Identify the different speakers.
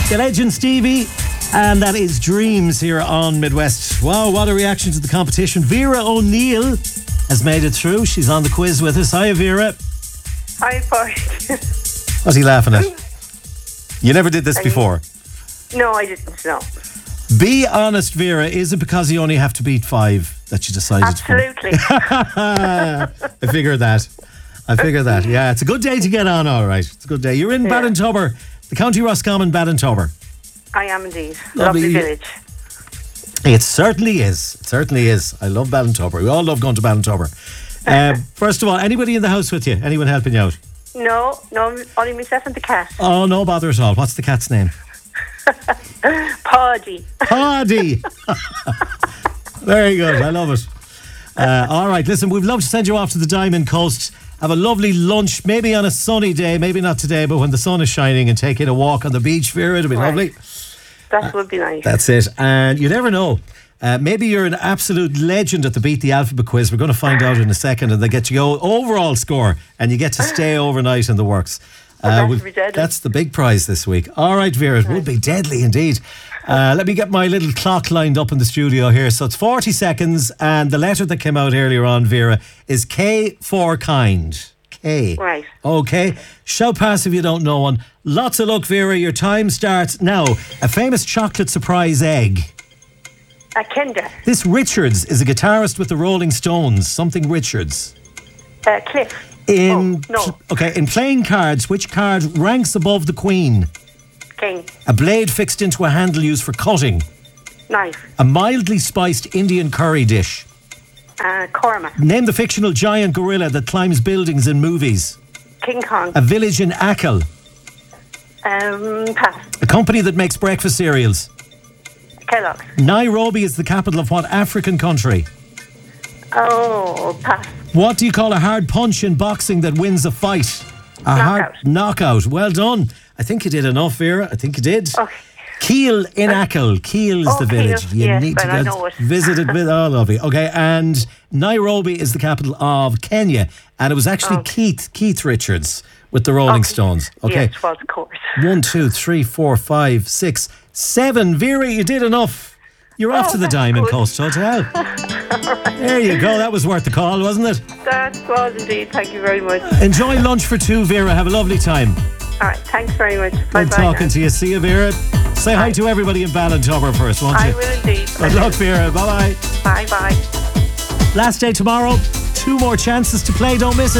Speaker 1: The legend Stevie, and that is Dreams here on Midwest. Wow, what a reaction to the competition. Vera O'Neill has made it through. She's on the quiz with us. Hiya, Vera.
Speaker 2: Hi, Paul.
Speaker 1: What's he laughing at? You never did this before?
Speaker 2: No, I didn't, no.
Speaker 1: Be honest, Vera. Is it because you only have to beat 5 that you decided
Speaker 2: Absolutely.
Speaker 1: to come? I figured that. Yeah, it's a good day to get on, all right. It's a good day. You're in Ballintubber, the County Roscommon, Ballintubber.
Speaker 2: I am indeed. Lovely village.
Speaker 1: It certainly is. I love Ballintubber. We all love going to Ballintubber. First of all, anybody in the house with you? Anyone helping you out?
Speaker 2: No, only myself and the cat.
Speaker 1: Oh, no bother at all. What's the cat's name?
Speaker 2: Poddy.
Speaker 1: Very good. I love it. All right, listen, we'd love to send you off to the Diamond Coast. Have a lovely lunch, maybe on a sunny day, maybe not today, but when the sun is shining, and take in a walk on the beach, Vera. It'll be lovely.
Speaker 2: That would be nice.
Speaker 1: That's it. And you never know. Maybe you're an absolute legend at the Beat the Alphabet quiz. We're going to find out in a second, and they get you go overall score, and you get to stay overnight in the works. That's the big prize this week. All right, Vera, it would be deadly indeed. Let me get my little clock lined up in the studio here. So it's 40 seconds, and the letter that came out earlier on, Vera, is K for kind. K.
Speaker 2: Right.
Speaker 1: Okay. Shout pass if you don't know one. Lots of luck, Vera. Your time starts now. A famous chocolate surprise egg.
Speaker 2: A Kinder.
Speaker 1: This Richards is a guitarist with the Rolling Stones. Something Richards.
Speaker 2: Cliff.
Speaker 1: In playing cards, which card ranks above the Queen?
Speaker 2: King.
Speaker 1: A blade fixed into a handle used for cutting.
Speaker 2: Knife.
Speaker 1: A mildly spiced Indian curry dish.
Speaker 2: Korma.
Speaker 1: Name the fictional giant gorilla that climbs buildings in movies.
Speaker 2: King Kong.
Speaker 1: A village in Achill.
Speaker 2: Pass.
Speaker 1: A company that makes breakfast cereals.
Speaker 2: Kellogg's.
Speaker 1: Nairobi is the capital of what African country?
Speaker 2: Oh, pass.
Speaker 1: What do you call a hard punch in boxing that wins a fight? Hard knockout. Well done. I think you did enough, Vera. I think you did.
Speaker 2: Okay.
Speaker 1: Keel in Achill. Keel is the village.
Speaker 2: Keel.
Speaker 1: You need to visit it with all of you. Okay, and Nairobi is the capital of Kenya, and it was actually Keith Richards with the Rolling Stones. Okay.
Speaker 2: Yes, well, of course.
Speaker 1: 1, 2, 3, 4, 5, 6, 7. Vera, you did enough. You're off to the Diamond Coast Hotel. There you go. That was worth the call, wasn't it?
Speaker 2: That was indeed. Thank you very much.
Speaker 1: Enjoy lunch for 2, Vera. Have a lovely time.
Speaker 2: All right. Thanks very much. Bye-bye.
Speaker 1: Good talking to you. See you, Vera. Say hi to everybody in Ballintubber first, won't you?
Speaker 2: I will indeed.
Speaker 1: Good luck, Vera. Bye-bye.
Speaker 2: Bye-bye.
Speaker 1: Last day tomorrow. 2 more chances to play. Don't miss it.